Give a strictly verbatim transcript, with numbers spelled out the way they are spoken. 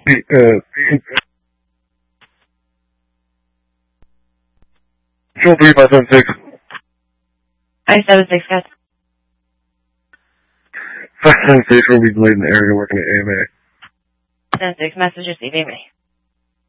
Uh, Control three five seven six. five seven six, guys. five seven six will be delayed in the area working at A M A. seven six, message received, A M A.